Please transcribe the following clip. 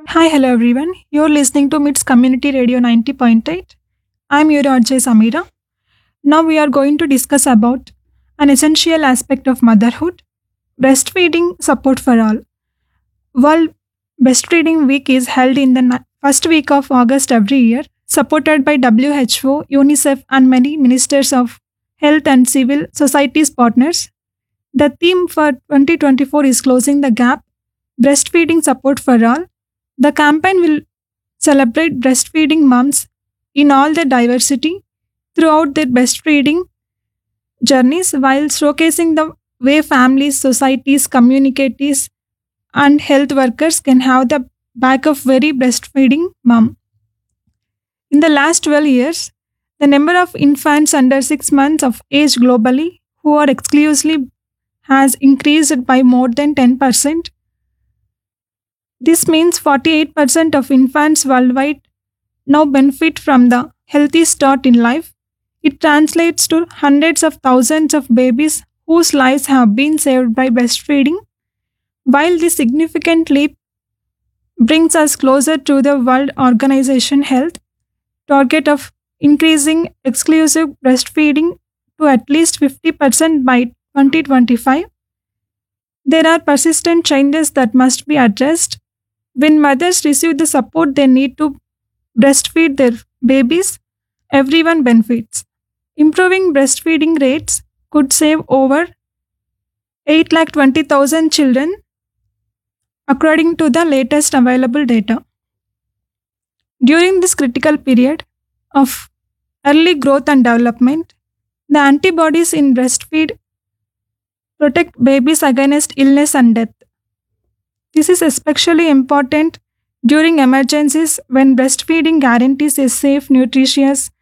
Hi, hello everyone. You're listening to MITS Community Radio 90.8. I'm your RJ Samira. Now we are going to discuss about an essential aspect of motherhood, breastfeeding support for all. World Breastfeeding Week is held in the first week of August every year, supported by WHO, UNICEF, and many ministers of health and civil societies partners. The theme for 2024 is Closing the Gap, Breastfeeding Support for All. The campaign will celebrate breastfeeding moms in all their diversity throughout their breastfeeding journeys while showcasing the way families, societies, communities, and health workers can have the back of very breastfeeding mom. In the last 12 years, the number of infants under 6 months of age globally who are exclusively has increased by more than 10%. This means 48% of infants worldwide now benefit from the healthy start in life. It translates to hundreds of thousands of babies whose lives have been saved by breastfeeding. While this significant leap brings us closer to the World Organization Health target of increasing exclusive breastfeeding to at least 50% by 2025, there are persistent changes that must be addressed. When mothers receive the support they need to breastfeed their babies, everyone benefits. Improving breastfeeding rates could save over 8,20,000 children, according to the latest available data. During this critical period of early growth and development, the antibodies in breastfeed protect babies against illness and death. This is especially important during emergencies when breastfeeding guarantees a safe, nutritious,